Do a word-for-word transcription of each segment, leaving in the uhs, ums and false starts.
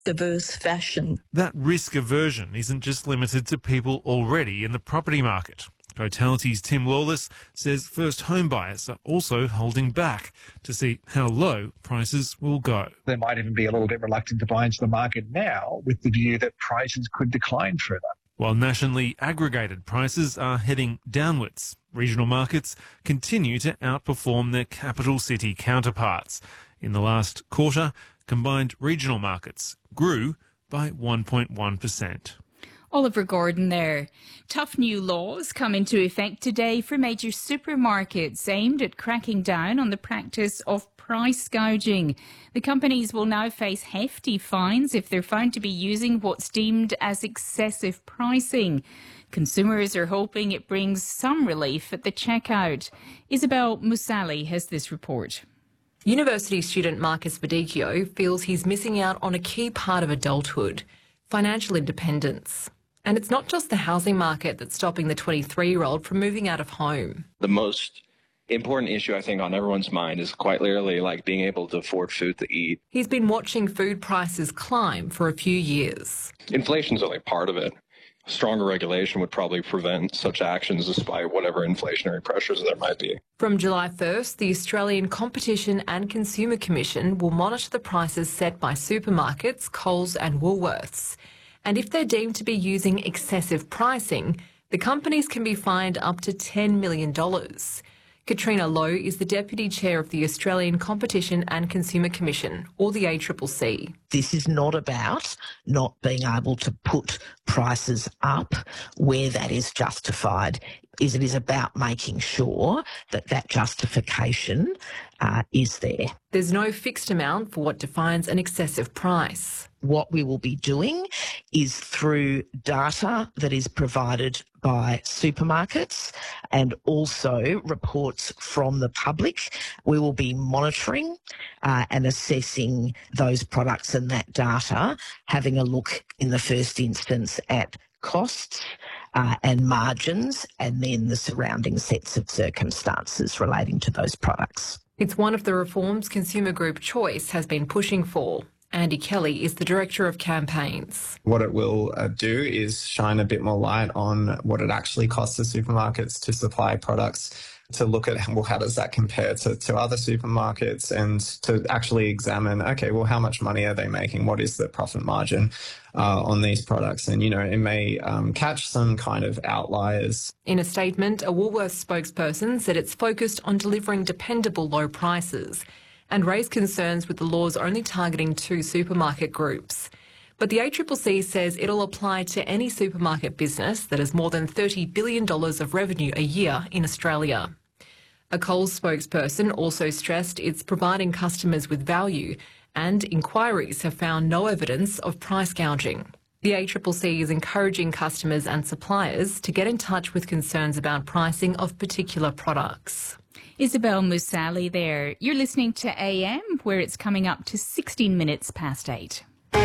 risk-averse fashion. That risk aversion isn't just limited to people already in the property market. Cotality's Tim Lawless says first home buyers are also holding back to see how low prices will go. They might even be a little bit reluctant to buy into the market now with the view that prices could decline further. While nationally aggregated prices are heading downwards, regional markets continue to outperform their capital city counterparts. In the last quarter, combined regional markets grew by one point one percent. Oliver Gordon there. Tough new laws come into effect today for major supermarkets aimed at cracking down on the practice of price gouging. The companies will now face hefty fines if they're found to be using what's deemed as excessive pricing. Consumers are hoping it brings some relief at the checkout. Isabel Musali has this report. University student Marcus Badicchio feels he's missing out on a key part of adulthood, financial independence. And it's not just the housing market that's stopping the twenty-three-year-old from moving out of home. The most important issue, I think, on everyone's mind is quite literally like being able to afford food to eat. He's been watching food prices climb for a few years. Inflation's only part of it. Stronger regulation would probably prevent such actions despite whatever inflationary pressures there might be. From July first, the Australian Competition and Consumer Commission will monitor the prices set by supermarkets, Coles and Woolworths. And if they're deemed to be using excessive pricing, the companies can be fined up to ten million dollars. Katrina Lowe is the Deputy Chair of the Australian Competition and Consumer Commission, or the A C C C. This is not about not being able to put prices up where that is justified. Is it is about making sure that that justification uh, is there. There's no fixed amount for what defines an excessive price. What we will be doing is through data that is provided by supermarkets and also reports from the public, we will be monitoring uh, and assessing those products and that data, having a look in the first instance at costs uh, and margins, and then the surrounding sets of circumstances relating to those products. It's one of the reforms Consumer Group Choice has been pushing for. Andy Kelly is the Director of Campaigns. What it will uh, do is shine a bit more light on what it actually costs the supermarkets to supply products, to look at, well, how does that compare to, to other supermarkets, and to actually examine, okay, well, how much money are they making? What is the profit margin uh, on these products? And, you know, it may um, catch some kind of outliers. In a statement, a Woolworths spokesperson said it's focused on delivering dependable low prices and raised concerns with the laws only targeting two supermarket groups. But the A C C C says it'll apply to any supermarket business that has more than thirty billion dollars of revenue a year in Australia. A Coles spokesperson also stressed it's providing customers with value, and inquiries have found no evidence of price gouging. The A C C C is encouraging customers and suppliers to get in touch with concerns about pricing of particular products. Isabel Musali there. You're listening to A M, where it's coming up to sixteen minutes past eight.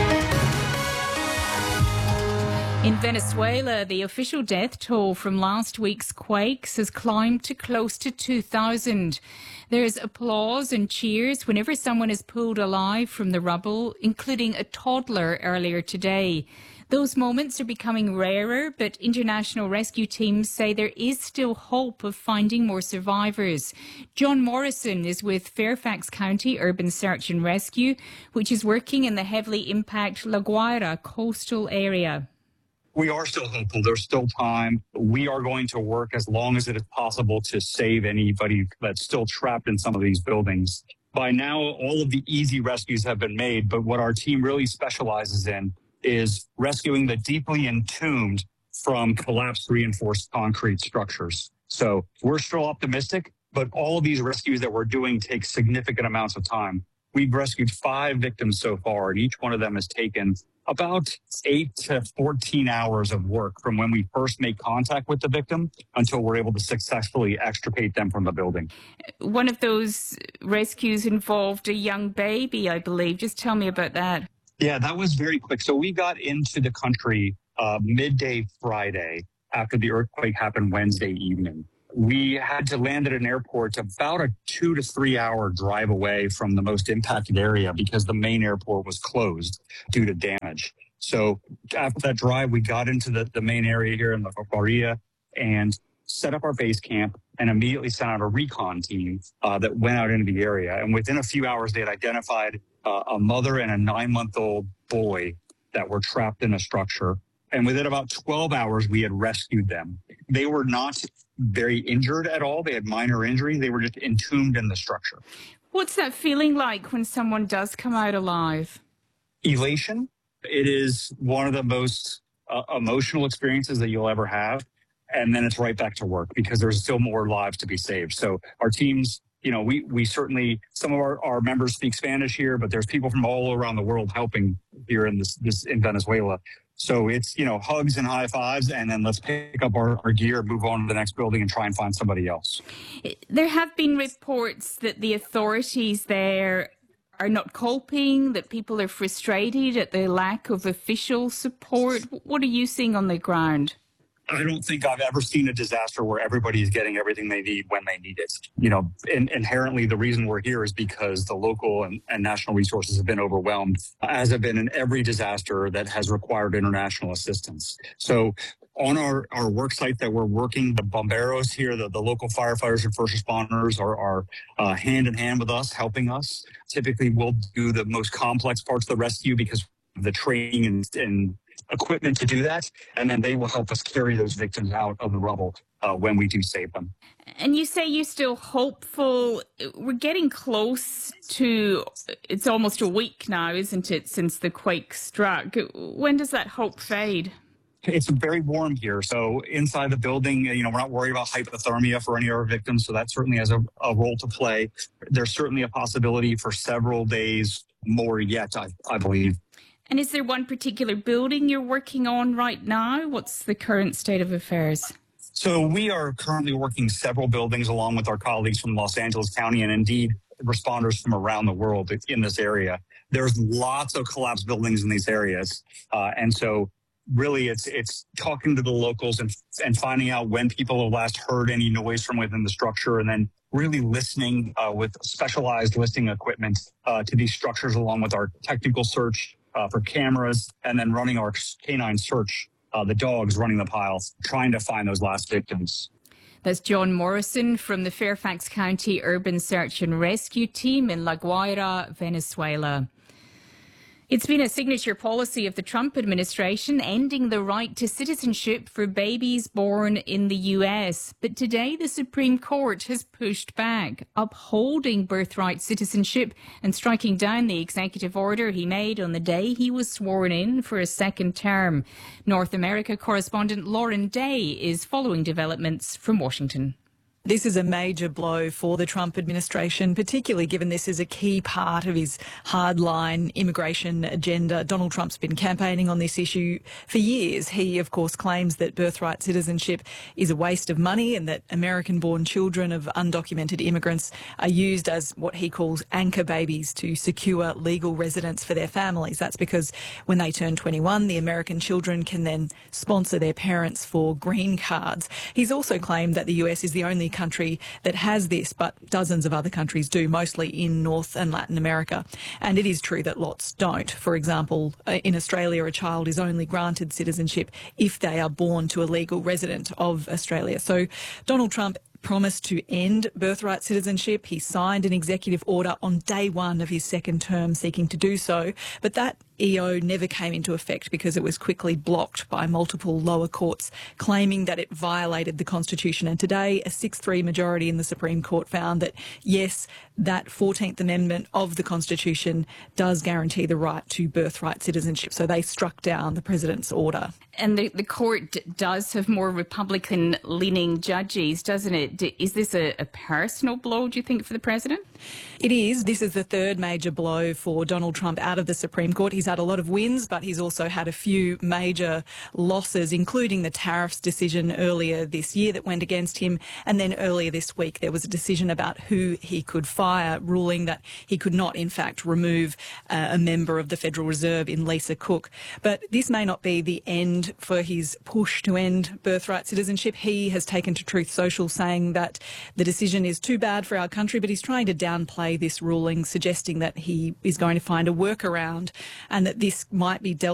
In Venezuela, the official death toll from last week's quakes has climbed to close to two thousand. There's applause and cheers whenever someone is pulled alive from the rubble, including a toddler earlier today. Those moments are becoming rarer, but international rescue teams say there is still hope of finding more survivors. John Morrison is with Fairfax County Urban Search and Rescue, which is working in the heavily impacted La Guaira coastal area. We are still hopeful. There's still time. We are going to work as long as it is possible to save anybody that's still trapped in some of these buildings. By now, all of the easy rescues have been made, but what our team really specializes in is rescuing the deeply entombed from collapsed reinforced concrete structures. So we're still optimistic, but all of these rescues that we're doing take significant amounts of time. We've rescued five victims so far, and each one of them has taken about eight to fourteen hours of work from when we first make contact with the victim until we're able to successfully extricate them from the building. One of those rescues involved a young baby, I believe. Just tell me about that. Yeah, that was very quick. So we got into the country uh, midday Friday after the earthquake happened Wednesday evening. we had to land at an airport about a two to three hour drive away from the most impacted area because the main airport was closed due to damage. So after that drive, we got into the, the main area here in La Barria and set up our base camp and immediately sent out a recon team uh, that went out into the area. And within a few hours, they had identified uh, a mother and a nine-month-old boy that were trapped in a structure. And within about twelve hours, we had rescued them. They were not very injured at all. They had minor injuries. They were just entombed in the structure. What's that feeling like when someone does come out alive? Elation. It is one of the most uh, emotional experiences that you'll ever have. And then it's right back to work because there's still more lives to be saved. So our teams, you know, we we certainly, some of our, our members speak Spanish here, but there's people from all around the world helping here in this, this in Venezuela. So it's, you know, hugs and high fives, and then let's pick up our, our gear, move on to the next building and try and find somebody else. There have been reports that the authorities there are not coping, that people are frustrated at the lack of official support. What are you seeing on the ground? I don't think I've ever seen a disaster where everybody is getting everything they need when they need it. You know, in, inherently, the reason we're here is because the local and, and national resources have been overwhelmed, as have been in every disaster that has required international assistance. So on our, our work site that we're working, the bomberos here, the, the local firefighters and first responders are, are uh, hand in hand with us, helping us. Typically, we'll do the most complex parts of the rescue because of the training and, and equipment to do that, and then they will help us carry those victims out of the rubble uh, when we do save them. And you say you're still hopeful. We're getting close to, it's almost a week now, isn't it, since the quake struck. When does that hope fade? It's very warm here. So inside the building, you know, we're not worried about hypothermia for any of our victims. So that certainly has a, a role to play. There's certainly a possibility for several days more yet, I, I believe. And is there one particular building you're working on right now? What's the current state of affairs? So we are currently working several buildings along with our colleagues from Los Angeles County and indeed responders from around the world in this area. There's lots of collapsed buildings in these areas. Uh, and so really it's it's talking to the locals and, and finding out when people have last heard any noise from within the structure, and then really listening uh, with specialized listening equipment uh, to these structures along with our technical search Uh, for cameras, and then running our canine search, uh, the dogs running the piles, trying to find those last victims. That's John Morrison from the Fairfax County Urban Search and Rescue Team in La Guaira, Venezuela. It's been a signature policy of the Trump administration ending the right to citizenship for babies born in the U S. But today, the Supreme Court has pushed back, upholding birthright citizenship and striking down the executive order he made on the day he was sworn in for a second term. North America correspondent Lauren Day is following developments from Washington. This is a major blow for the Trump administration, particularly given this is a key part of his hardline immigration agenda. Donald Trump's been campaigning on this issue for years. He, of course, claims that birthright citizenship is a waste of money and that American-born children of undocumented immigrants are used as what he calls anchor babies to secure legal residence for their families. That's because when they turn twenty-one, the American children can then sponsor their parents for green cards. He's also claimed that the U S is the only country that has this, but dozens of other countries do, mostly in North and Latin America. And it is true that lots don't. For example, in Australia, a child is only granted citizenship if they are born to a legal resident of Australia. So Donald Trump promised to end birthright citizenship. He signed an executive order on day one of his second term seeking to do so, but that E O never came into effect because it was quickly blocked by multiple lower courts, claiming that it violated the Constitution. And today, a six three majority in the Supreme Court found that, yes, that fourteenth Amendment of the Constitution does guarantee the right to birthright citizenship. So they struck down the president's order. And the, the court does have more Republican-leaning judges, doesn't it? Is this a, a personal blow, do you think, for the president? It is. This is the third major blow for Donald Trump out of the Supreme Court. He's He's had a lot of wins, but he's also had a few major losses, including the tariffs decision earlier this year that went against him. And then earlier this week, there was a decision about who he could fire, ruling that he could not, in fact, remove uh, a member of the Federal Reserve in Lisa Cook. But this may not be the end for his push to end birthright citizenship. He has taken to Truth Social saying that the decision is too bad for our country, but he's trying to downplay this ruling, suggesting that he is going to find a workaround and that this might be dealt